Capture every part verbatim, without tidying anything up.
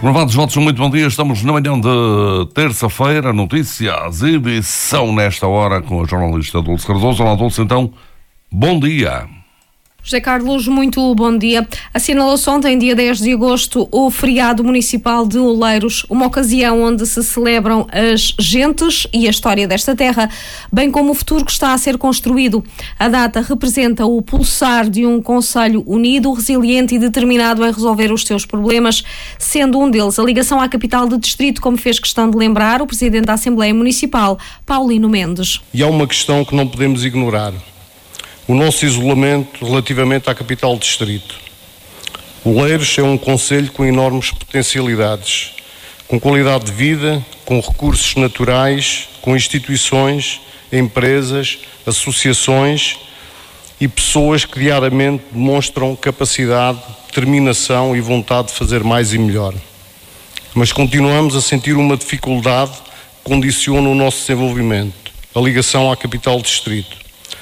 Renovados votos, muito bom dia. Estamos na manhã de terça-feira. Notícias e edição nesta hora com a jornalista Dulce Cardoso. Olá, Dulce, então, bom dia. José Carlos, muito bom dia. Assinalou-se ontem, dia dez de agosto, o feriado municipal de Oleiros, uma ocasião onde se celebram as gentes e a história desta terra, bem como o futuro que está a ser construído. A data representa o pulsar de um concelho unido, resiliente e determinado em resolver os seus problemas, sendo um deles a ligação à capital do distrito, como fez questão de lembrar o Presidente da Assembleia Municipal, Paulino Mendes. E há uma questão que não podemos ignorar. O nosso isolamento relativamente à capital do distrito. Oleiros é um concelho com enormes potencialidades, com qualidade de vida, com recursos naturais, com instituições, empresas, associações e pessoas que diariamente demonstram capacidade, determinação e vontade de fazer mais e melhor. Mas continuamos a sentir uma dificuldade que condiciona o nosso desenvolvimento, a ligação à capital do distrito.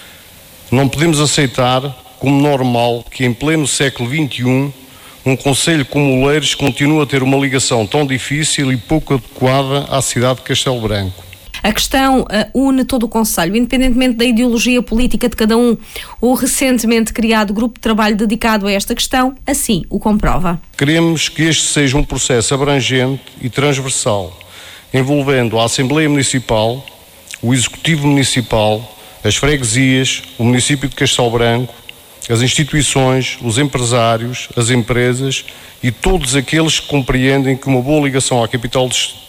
Não podemos aceitar como normal que em pleno século vinte e um, um concelho como Oleiros continue a ter uma ligação tão difícil e pouco adequada à cidade de Castelo Branco. A questão uh, une todo o concelho, independentemente da ideologia política de cada um. O recentemente criado grupo de trabalho dedicado a esta questão, assim o comprova. Queremos que este seja um processo abrangente e transversal, envolvendo a Assembleia Municipal, o Executivo Municipal, as freguesias, o município de Castelo Branco, as instituições, os empresários, as empresas e todos aqueles que compreendem que uma boa ligação à capital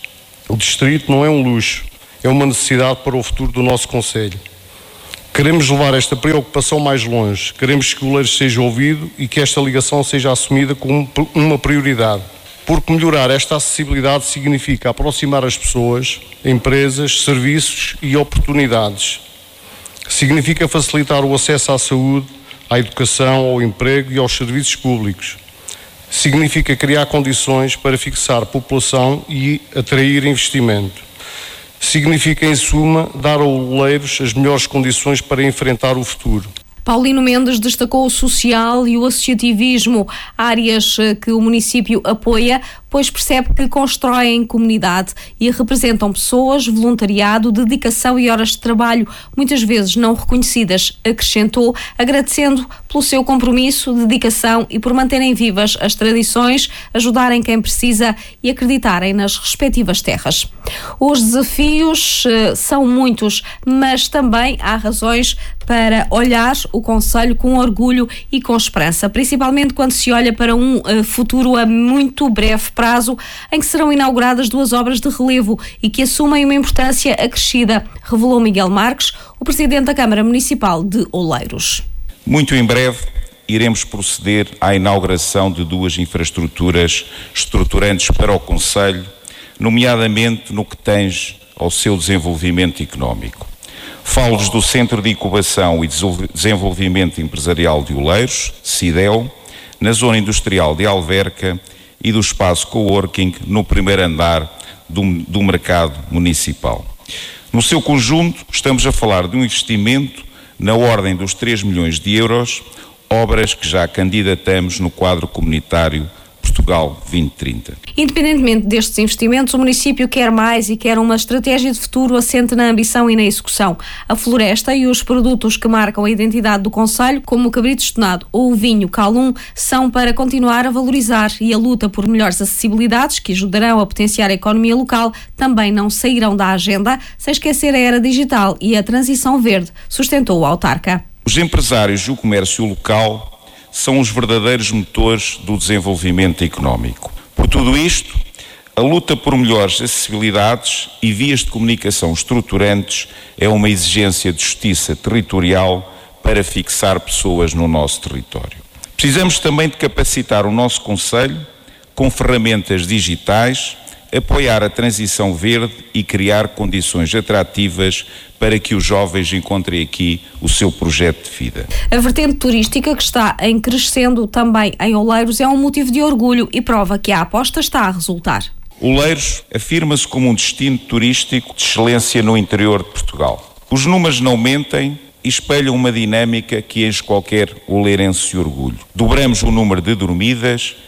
do distrito não é um luxo, é uma necessidade para o futuro do nosso concelho. Queremos levar esta preocupação mais longe, queremos que o Oleiros seja ouvido e que esta ligação seja assumida como uma prioridade, porque melhorar esta acessibilidade significa aproximar as pessoas, empresas, serviços e oportunidades. Significa facilitar o acesso à saúde, à educação, ao emprego e aos serviços públicos. Significa criar condições para fixar população e atrair investimento. Significa, em suma, dar ao Oleiros as melhores condições para enfrentar o futuro. Paulino Mendes destacou o social e o associativismo, áreas que o município apoia, pois percebe que constroem comunidade e representam pessoas, voluntariado, dedicação e horas de trabalho, muitas vezes não reconhecidas, acrescentou, agradecendo pelo seu compromisso, dedicação e por manterem vivas as tradições, ajudarem quem precisa e acreditarem nas respectivas terras. Os desafios uh, são muitos, mas também há razões para olhar o concelho com orgulho e com esperança, principalmente quando se olha para um uh, futuro a muito breve prazo, em que serão inauguradas duas obras de relevo e que assumem uma importância acrescida, revelou Miguel Marques, o Presidente da Câmara Municipal de Oleiros. Muito em breve iremos proceder à inauguração de duas infraestruturas estruturantes para o concelho, nomeadamente no que tange ao seu desenvolvimento económico. Falo-lhes do Centro de Incubação e Desenvolvimento Empresarial de Oleiros, CIDEO, na Zona Industrial de Alverca e do Espaço Coworking no primeiro andar do, do mercado municipal. No seu conjunto, estamos a falar de um investimento na ordem dos três milhões de euros, obras que já candidatamos no quadro comunitário Portugal vinte trinta. Independentemente destes investimentos, o município quer mais e quer uma estratégia de futuro assente na ambição e na execução. A floresta e os produtos que marcam a identidade do concelho, como o cabrito estonado ou o vinho Calum, são para continuar a valorizar, e a luta por melhores acessibilidades que ajudarão a potenciar a economia local também não sairão da agenda, sem esquecer a era digital e a transição verde, sustentou o autarca. Os empresários e o comércio local são os verdadeiros motores do desenvolvimento económico. Por tudo isto, a luta por melhores acessibilidades e vias de comunicação estruturantes é uma exigência de justiça territorial para fixar pessoas no nosso território. Precisamos também de capacitar o nosso concelho com ferramentas digitais, apoiar a transição verde e criar condições atrativas para que os jovens encontrem aqui o seu projeto de vida. A vertente turística, que está em crescendo também em Oleiros, é um motivo de orgulho e prova que a aposta está a resultar. Oleiros afirma-se como um destino turístico de excelência no interior de Portugal. Os números não mentem e espelham uma dinâmica que enche qualquer oleirense de orgulho. Dobramos o número de dormidas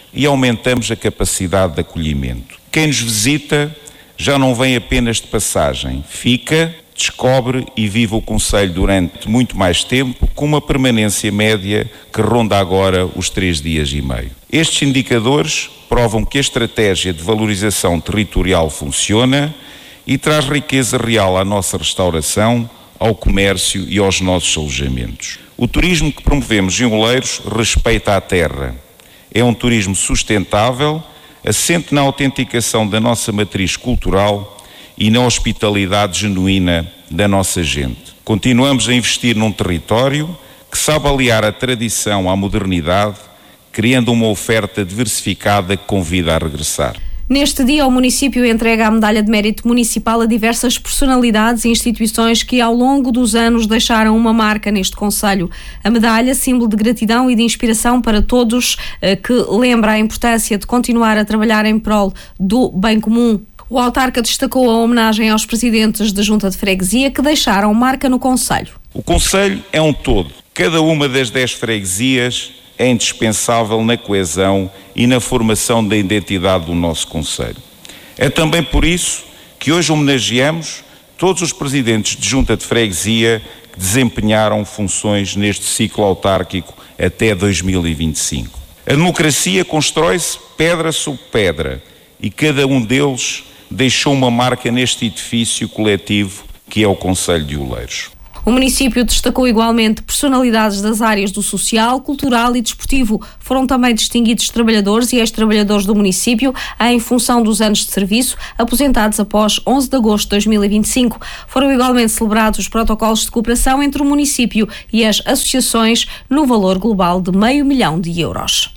e aumentamos a capacidade de acolhimento. Quem nos visita já não vem apenas de passagem, fica, descobre e vive o concelho durante muito mais tempo, com uma permanência média que ronda agora os três dias e meio. Estes indicadores provam que a estratégia de valorização territorial funciona e traz riqueza real à nossa restauração, ao comércio e aos nossos alojamentos. O turismo que promovemos em Oleiros respeita a terra. É um turismo sustentável, assente na autenticação da nossa matriz cultural e na hospitalidade genuína da nossa gente. Continuamos a investir num território que sabe aliar a tradição à modernidade, criando uma oferta diversificada que convida a regressar. Neste dia, o município entrega a medalha de mérito municipal a diversas personalidades e instituições que ao longo dos anos deixaram uma marca neste concelho. A medalha, símbolo de gratidão e de inspiração para todos, que lembra a importância de continuar a trabalhar em prol do bem comum. O autarca destacou a homenagem aos presidentes da Junta de Freguesia que deixaram marca no concelho. O concelho é um todo. Cada uma das dez freguesias é indispensável na coesão e na formação da identidade do nosso concelho. É também por isso que hoje homenageamos todos os presidentes de junta de freguesia que desempenharam funções neste ciclo autárquico até dois mil e vinte e cinco. A democracia constrói-se pedra sobre pedra e cada um deles deixou uma marca neste edifício coletivo que é o concelho de Oleiros. O município destacou igualmente personalidades das áreas do social, cultural e desportivo. Foram também distinguidos trabalhadores e ex-trabalhadores do município em função dos anos de serviço, aposentados após onze de agosto de dois mil e vinte e cinco. Foram igualmente celebrados os protocolos de cooperação entre o município e as associações no valor global de meio milhão de euros.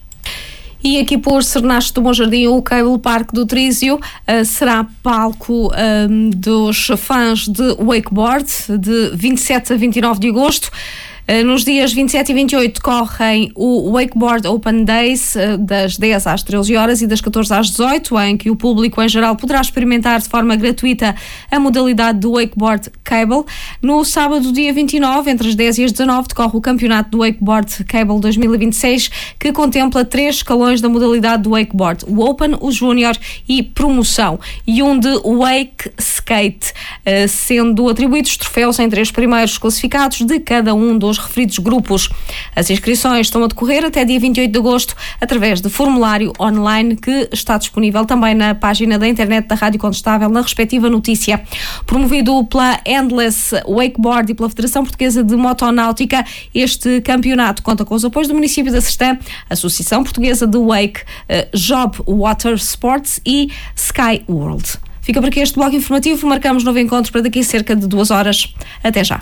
E aqui por Cernache do Bom Jardim, o Cable Park do Trísio uh, será palco um, dos fãs de wakeboard de vinte e sete a vinte e nove de agosto. Nos dias vinte e sete e vinte e oito decorrem o Wakeboard Open Days das dez às treze horas e das catorze às dezoito, em que o público em geral poderá experimentar de forma gratuita a modalidade do Wakeboard Cable. No sábado, dia vinte e nove, entre as dez e as dezanove, decorre o campeonato do Wakeboard Cable dois mil e vinte e seis, que contempla três escalões da modalidade do Wakeboard: o Open, o Júnior e Promoção, e um de Wake Skate, sendo atribuídos troféus em três primeiros classificados de cada um dos referidos grupos. As inscrições estão a decorrer até dia vinte e oito de agosto através de formulário online que está disponível também na página da internet da Rádio Condestável, na respectiva notícia. Promovido pela Endless Wakeboard e pela Federação Portuguesa de Motonáutica, este campeonato conta com os apoios do município da Sertã, Associação Portuguesa de Wake, Job Water Sports e Sky World. Fica por aqui este bloco informativo. Marcamos novo encontro para daqui a cerca de duas horas. Até já.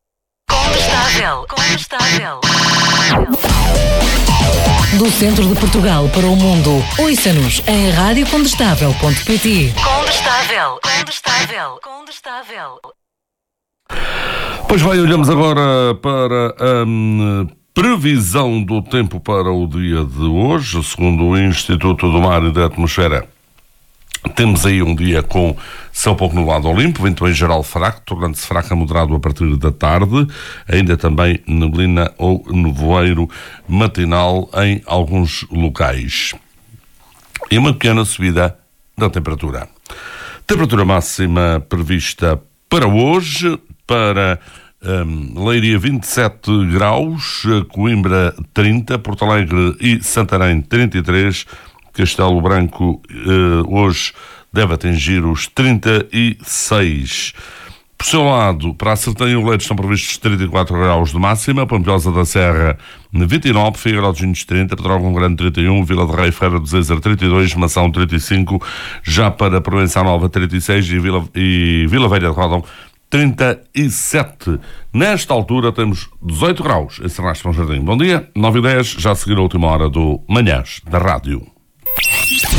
Condestável, Condestável. Do centro de Portugal para o mundo, ouça-nos em rádio condestável ponto pt. Condestável, Condestável, Condestável. Pois bem, olhamos agora para a um, previsão do tempo para o dia de hoje. Segundo o Instituto do Mar e da Atmosfera, temos aí um dia com céu pouco nublado ou limpo, vento em geral fraco, tornando-se fraco a moderado a partir da tarde, ainda também neblina ou nevoeiro matinal em alguns locais. E uma pequena subida da temperatura. Temperatura máxima prevista para hoje, para um, Leiria vinte e sete graus, Coimbra trinta, Porto Alegre e Santarém trinta e três, Castelo Branco eh, hoje deve atingir os trinta e seis. Por seu lado, para a Sertã e Oleiros estão previstos trinta e quatro graus de máxima, Pampilhosa da Serra vinte e nove, Figueiró dos Vinhos trinta, Pedrógão Grande trinta e um, Vila de Rei, Feira do Zezer trinta e dois, Mação trinta e cinco, já para Provença Nova trinta e seis e Vila, e Vila Velha de Rodão trinta e sete. Nesta altura temos dezoito graus em Cernache do Bom Jardim. Bom dia, nove e dez, já a seguir a última hora do Manhãs da Rádio.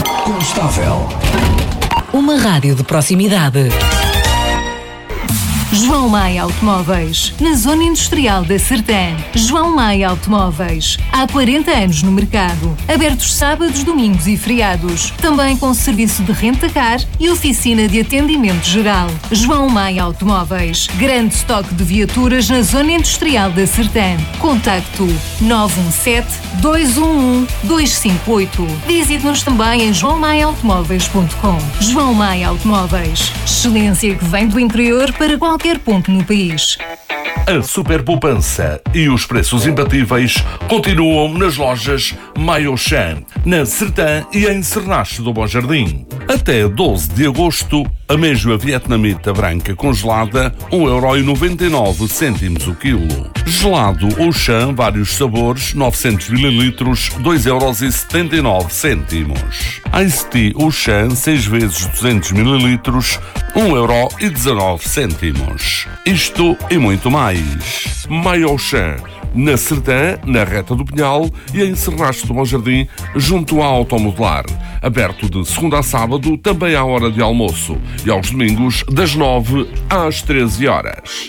Condestável. Uma rádio de proximidade. João Maia Automóveis, na Zona Industrial da Sertã. João Maia Automóveis, há quarenta anos no mercado. Abertos sábados, domingos e feriados. Também com serviço de renta-car e oficina de atendimento geral. João Maia Automóveis, grande estoque de viaturas na Zona Industrial da Sertã. Contacto nove um sete, dois um um, dois cinco oito. Visite-nos também em joão maia automóveis ponto com. João Maia Automóveis, excelência que vem do interior para qualquer ponto no país. A super poupança e os preços imbatíveis continuam nas lojas Maiochan, na Sertã e em Cernache do Bom Jardim. Até doze de agosto, amêijoa vietnamita branca congelada, um euro e noventa e nove cêntimos o quilo. Gelado Auchan, vários sabores, novecentos mililitros, dois euros e setenta e nove cêntimos. Ice Tea Auchan, seis vezes duzentos mililitros, um euro e dezanove cêntimos. Isto e muito mais. Maiochan, na Sertã, na Reta do Pinhal e em Cernache do Bom Jardim, junto à Automodelar. Aberto de segunda a sábado, também à hora de almoço, e aos domingos, das nove às treze horas.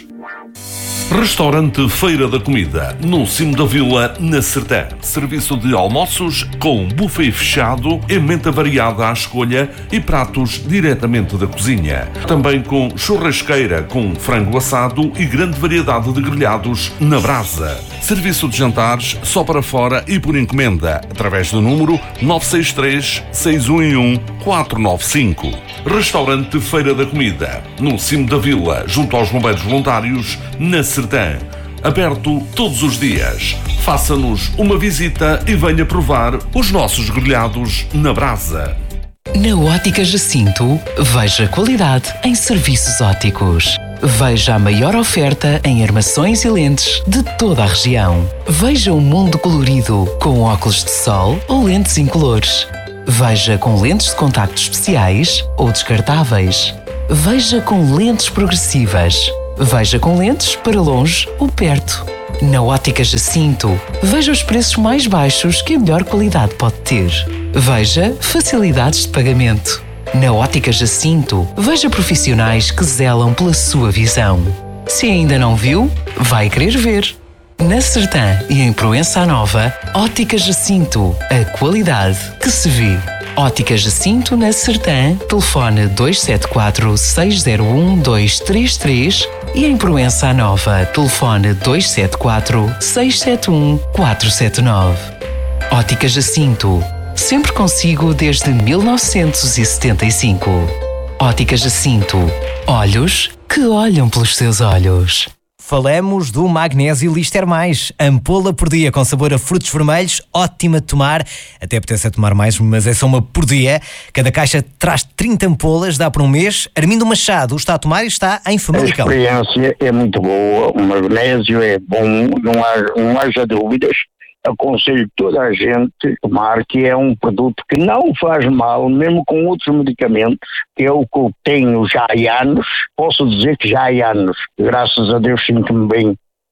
Restaurante Feira da Comida, no cimo da vila, na Sertã. Serviço de almoços com buffet fechado, emenda variada à escolha e pratos diretamente da cozinha. Também com churrasqueira com frango assado e grande variedade de grelhados na brasa. Serviço de jantares só para fora e por encomenda, através do número nove seis três, seis um um, quatro nove cinco. Restaurante Feira da Comida, no cimo da vila, junto aos bombeiros voluntários, na Sertã. Aberto todos os dias. Faça-nos uma visita e venha provar os nossos grelhados na brasa. Na Ótica Jacinto, veja qualidade em serviços ópticos. Veja a maior oferta em armações e lentes de toda a região. Veja o mundo colorido com óculos de sol ou lentes incolores. Veja com lentes de contacto especiais ou descartáveis. Veja com lentes progressivas. Veja com lentes para longe ou perto. Na Ótica Jacinto, veja os preços mais baixos que a melhor qualidade pode ter. Veja facilidades de pagamento. Na Ótica Jacinto, veja profissionais que zelam pela sua visão. Se ainda não viu, vai querer ver. Na Sertã e em Proença Nova, Ótica Jacinto, a qualidade que se vê. Ótica Jacinto na Sertã, telefone dois sete quatro, seis zero um, dois três três e em Proença Nova, telefone dois sete quatro, seis sete um, quatro sete nove. Ótica Jacinto, sempre consigo desde mil novecentos e setenta e cinco. Ótica Jacinto, olhos que olham pelos seus olhos. Falamos do Magnésio Lister Mais, ampola por dia com sabor a frutos vermelhos, ótima de tomar, até apetece a tomar mais, mas é só uma por dia. Cada caixa traz trinta ampolas, dá para um mês. Armindo Machado está a tomar e está em Famalicão. A experiência é muito boa, o magnésio é bom, não, há, não haja dúvidas. Aconselho toda a gente a tomar, que é um produto que não faz mal, mesmo com outros medicamentos, que é o que eu tenho já há anos. Posso dizer que já há anos. Graças a Deus sinto-me bem.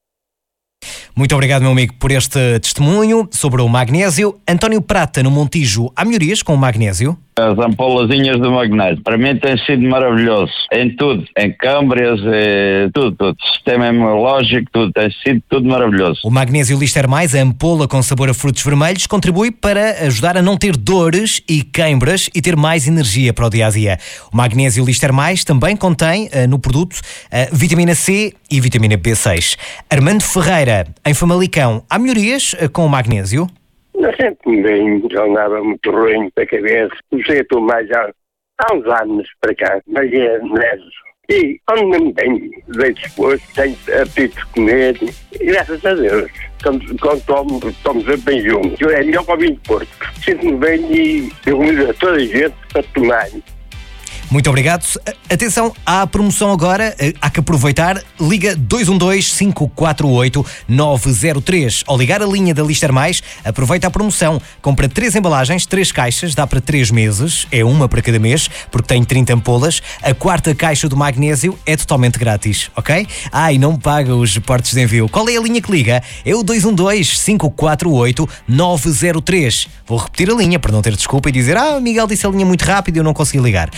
Muito obrigado, meu amigo, por este testemunho sobre o magnésio. António Prata, no Montijo, há melhorias com o magnésio? As ampolazinhas de magnésio, para mim tem sido maravilhoso, em tudo, em câmbrias, é, tudo, tudo, sistema imunológico, tudo, tem sido tudo maravilhoso. O Magnésio Lister Mais, a ampola com sabor a frutos vermelhos, contribui para ajudar a não ter dores e queimbras e ter mais energia para o dia-a-dia. O Magnésio Lister Mais também contém uh, no produto uh, vitamina C e vitamina B seis. Armando Ferreira, em Famalicão, há melhorias uh, com o magnésio? Eu sempre bem, já andava muito ruim da cabeça. Comecei a tomar já há uns anos para cá, mas é neso. E ando-me bem, deito disposto, tenho apetite de comer, e graças a Deus, quando, quando tomo, tomo sempre bem junto. É melhor para o vinho de Porto. Sinto-me bem e eu convido a toda a gente para tomar. Muito obrigado. Atenção, há a promoção agora, há que aproveitar. Liga dois um dois, cinco quatro oito, nove zero três. Ao ligar a linha da Lister Mais, aproveita a promoção. Compra três embalagens, três caixas, dá para três meses. É uma para cada mês, porque tem trinta ampolas. A quarta caixa do magnésio é totalmente grátis, ok? Ah, e não paga os portos de envio. Qual é a linha que liga? É o dois um dois, cinco quatro oito, nove zero três. Vou repetir a linha para não ter desculpa e dizer: ah, Miguel disse a linha muito rápido e eu não consegui ligar. Aproveita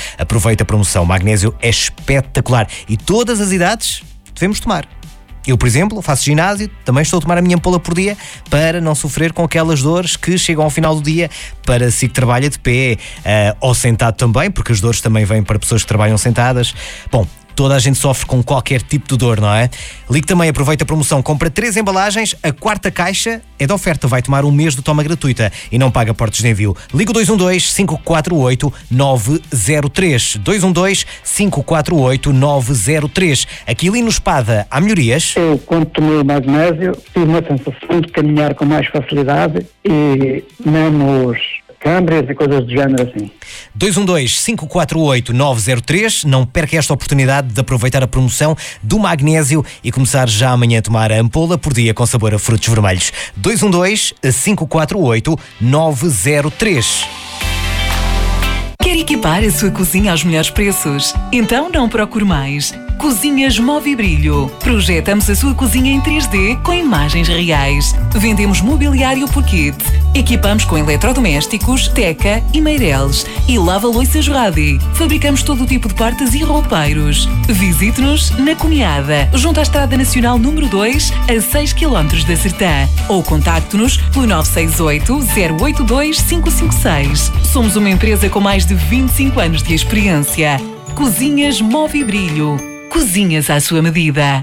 aproveite a promoção. O magnésio é espetacular e todas as idades devemos tomar. Eu, por exemplo, faço ginásio, também estou a tomar a minha ampola por dia para não sofrer com aquelas dores que chegam ao final do dia. Para si que trabalha de pé uh, ou sentado também, porque as dores também vêm para pessoas que trabalham sentadas. Bom, toda a gente sofre com qualquer tipo de dor, não é? Ligue também, aproveita a promoção, compra três embalagens, a quarta caixa é de oferta, vai tomar um mês de toma gratuita e não paga portos de envio. Liga o dois um dois, cinco quatro oito, nove zero três. dois um dois, cinco quatro oito, nove zero três. Aqui ali no Espada, há melhorias? Eu, quando tomei o magnésio, tive uma sensação de caminhar com mais facilidade e menos câmbrias e coisas do género assim. dois um dois, cinco quatro oito, nove zero três. Não perca esta oportunidade de aproveitar a promoção do magnésio e começar já amanhã a tomar a ampola por dia com sabor a frutos vermelhos. dois um dois, cinco quatro oito, nove zero três. Quer equipar a sua cozinha aos melhores preços? Então não procure mais. Cozinhas Movibrilho. Projetamos a sua cozinha em três D com imagens reais. Vendemos mobiliário por kit. Equipamos com eletrodomésticos, Teca e Meireles. E lava-louças Radi. Fabricamos todo o tipo de portas e roupeiros. Visite-nos na Cunhada, junto à Estrada Nacional número dois, a seis quilómetros da Sertã. Ou contacte-nos pelo nove seis oito, zero oito dois, cinco cinco seis. Somos uma empresa com mais de vinte e cinco anos de experiência. Cozinhas Movibrilho. Cozinhas à sua medida.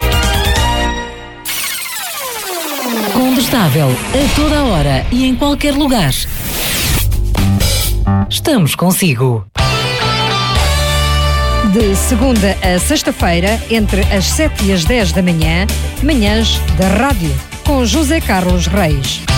Combustável a toda hora e em qualquer lugar. Estamos consigo. De segunda a sexta-feira, entre as sete e as dez da manhã, manhãs da rádio, com José Carlos Reis.